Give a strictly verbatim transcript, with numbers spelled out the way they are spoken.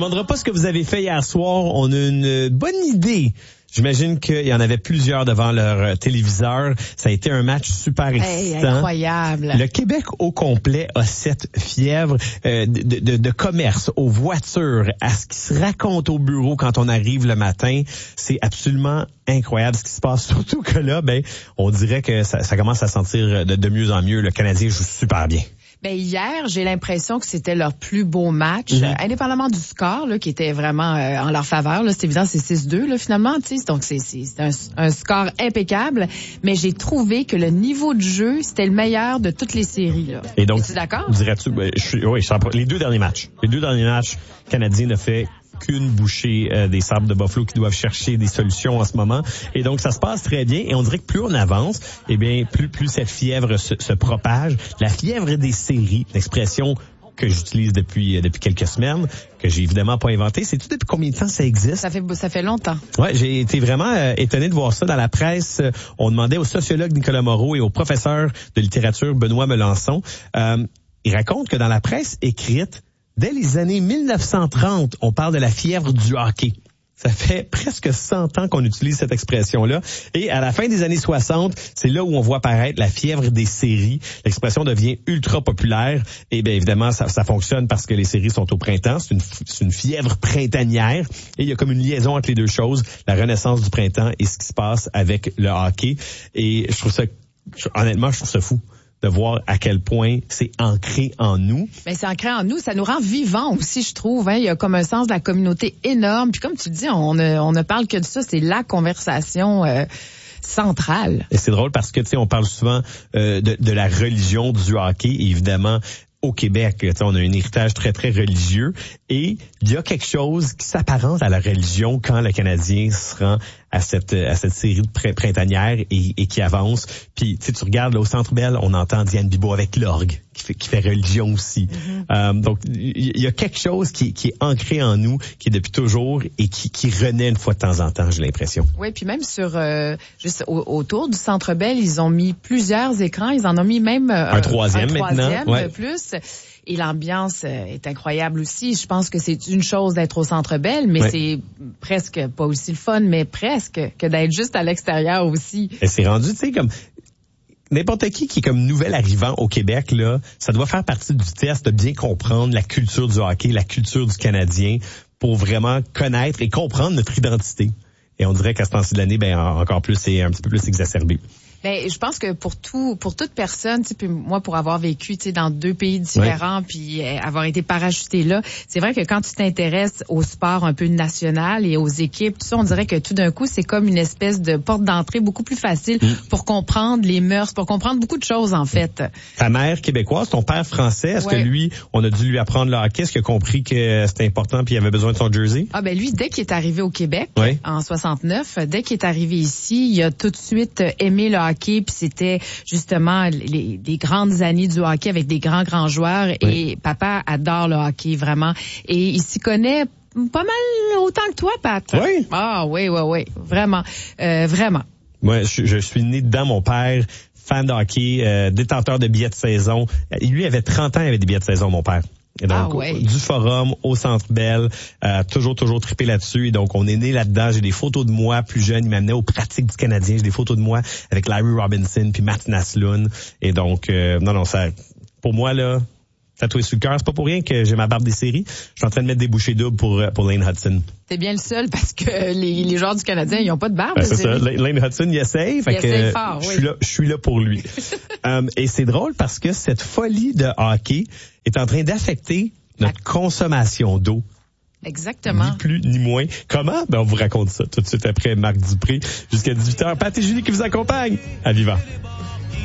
demandera pas ce que vous avez fait hier soir. On a une bonne idée. J'imagine qu'il y en avait plusieurs devant leur téléviseur. Ça a été un match super excitant. Hey, incroyable. Le Québec au complet a cette fièvre euh, de, de, de commerce, aux voitures, à ce qui se raconte au bureau quand on arrive le matin. C'est absolument incroyable ce qui se passe. Surtout que là, ben, on dirait que ça, ça commence à sentir de, de mieux en mieux. Le Canadien joue super bien. Ben hier, j'ai l'impression que c'était leur plus beau match, Mm-hmm. euh, indépendamment du score là, qui était vraiment euh, en leur faveur. Là, c'est évident, c'est six deux là, finalement. Donc c'est, c'est, c'est un, un score impeccable. Mais j'ai trouvé que le niveau de jeu, c'était le meilleur de toutes les séries. Là. Et donc, es-tu d'accord? Dirais-tu? Ben, je suis, oui, je suis, les deux derniers matchs. Les deux derniers matchs, le Canadien ne fait qu'une bouchée euh, des Sabres de Buffalo qui doivent chercher des solutions en ce moment. Et donc, ça se passe très bien. Et on dirait que plus on avance, eh bien, plus, plus cette fièvre se, se propage. La fièvre des séries, l'expression que j'utilise depuis depuis quelques semaines, que j'ai évidemment pas inventé. C'est tout depuis combien de temps ça existe? Ça fait ça fait longtemps. Ouais, j'ai été vraiment euh, étonné de voir ça dans la presse. On demandait au sociologue Nicolas Moreau et au professeur de littérature Benoît Melançon. Euh, il raconte que dans la presse écrite, dès les années mille neuf cent trente, on parle de la fièvre du hockey. Ça fait presque cent ans qu'on utilise cette expression-là. Et à la fin des années soixante, c'est là où on voit apparaître la fièvre des séries. L'expression devient ultra populaire. Et bien évidemment, ça, ça fonctionne parce que les séries sont au printemps. C'est une, c'est une fièvre printanière. Et il y a comme une liaison entre les deux choses, la renaissance du printemps et ce qui se passe avec le hockey. Et je trouve ça, honnêtement, je trouve ça fou de voir à quel point c'est ancré en nous. Mais c'est ancré en nous, ça nous rend vivants aussi, je trouve. Hein. Il y a comme un sens de la communauté énorme. Puis comme tu le dis, on ne, on ne parle que de ça, c'est la conversation euh, centrale. Et c'est drôle parce que, tu sais, on parle souvent euh, de, de la religion du hockey, et évidemment, au Québec, on a un héritage très, très religieux, et il y a quelque chose qui s'apparente à la religion quand le Canadien se rend à cette à cette série de printanière et, et qui avance. Puis tu sais, tu regardes là, au Centre Bell, on entend Diane Bibeau avec l'orgue qui fait qui fait religion aussi. Mm-hmm. Euh, donc il y, y a quelque chose qui, qui est ancré en nous, qui est depuis toujours et qui, qui renaît une fois de temps en temps, j'ai l'impression. Oui, puis même sur euh, juste au, autour du Centre Bell, ils ont mis plusieurs écrans, ils en ont mis même euh, un troisième, un troisième maintenant, ouais. de plus. Et l'ambiance est incroyable aussi. Je pense que c'est une chose d'être au Centre Bell, mais ouais. c'est presque pas aussi le fun, mais presque que d'être juste à l'extérieur aussi. Et c'est rendu, tu sais, comme n'importe qui qui est comme nouvel arrivant au Québec, là, ça doit faire partie du test de bien comprendre la culture du hockey, la culture du Canadien, pour vraiment connaître et comprendre notre identité. Et on dirait qu'à ce temps-ci de l'année, ben encore plus, c'est un petit peu plus exacerbé. Ben, je pense que pour tout, pour toute personne, tu sais, moi, pour avoir vécu, tu sais, dans deux pays différents, ouais. puis euh, avoir été parachuté là, c'est vrai que quand tu t'intéresses au sport un peu national et aux équipes, tout ça, on dirait que tout d'un coup, c'est comme une espèce de porte d'entrée beaucoup plus facile mmh. pour comprendre les mœurs, pour comprendre beaucoup de choses, en fait. Ta mère québécoise, ton père français, est-ce ouais. que lui, on a dû lui apprendre le hockey, est-ce qu'il a compris que c'était important puis il avait besoin de son jersey? Ah, ben lui, dès qu'il est arrivé au Québec, ouais. en soixante-neuf, dès qu'il est arrivé ici, il a tout de suite aimé le hockey. Puis c'était justement les, des grandes années du hockey avec des grands, grands joueurs. Oui. Et papa adore le hockey, vraiment. Et il s'y connaît pas mal autant que toi, Pat. Oui. Ah oui, oui, oui. Vraiment. Euh, vraiment. Moi, je, je suis né dedans, mon père, fan de hockey, euh, détenteur de billets de saison. Lui avait trente ans, il avait des billets de saison, mon père. Et donc, ah ouais. du Forum au Centre Bell, euh, toujours, toujours trippé là-dessus. Et donc, on est né là-dedans. J'ai des photos de moi plus jeune. Il m'amenait aux pratiques du Canadien. J'ai des photos de moi avec Larry Robinson puis Matt Naslund. Et donc, euh, non, non, ça, pour moi, là, tatoué sur le cœur, c'est pas pour rien que j'ai ma barbe des séries. Je suis en train de mettre des bouchées doubles pour, pour Lane Hudson. T'es bien le seul parce que les, les joueurs du Canadien, ils ont pas de barbe. Ben, c'est ça. Lane Hudson, il essaye. Fait il que, essaye fort, je oui. suis là, je suis là pour lui. um, et c'est drôle parce que cette folie de hockey est en train d'affecter notre consommation d'eau. Exactement. Ni plus ni moins. Comment? Ben, on vous raconte ça tout de suite après Marc Dupré. Jusqu'à dix-huit heures. Pat et Julie qui vous accompagnent. À Vivant.